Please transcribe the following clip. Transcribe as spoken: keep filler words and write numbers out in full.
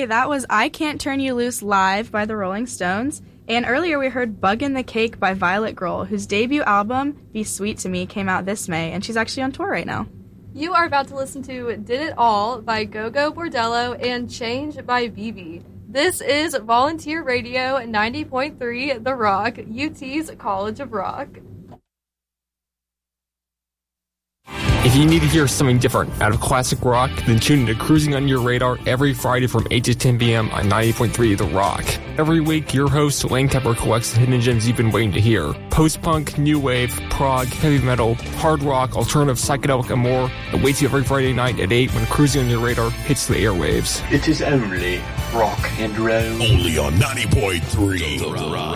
Hey, that was I Can't Turn You Loose live by the Rolling Stones. And earlier we heard Bug in the Cake by Violet Grohl, whose debut album, Be Sweet to Me, came out this May, and she's actually on tour right now. You are about to listen to Did It All by Gogo Bordello and Change by Vivi. This is Volunteer Radio ninety point three The Rock, U T's College of Rock. If you need to hear something different out of classic rock, then tune into Cruising on Your Radar every Friday from eight to ten p.m. on ninety point three The Rock. Every week, your host, Lane Tepper, collects the hidden gems you've been waiting to hear. Post-punk, new wave, prog, heavy metal, hard rock, alternative, psychedelic, and more awaits you every Friday night at eight when Cruising on Your Radar hits the airwaves. It is only rock and roll. Only on ninety point three The Rock.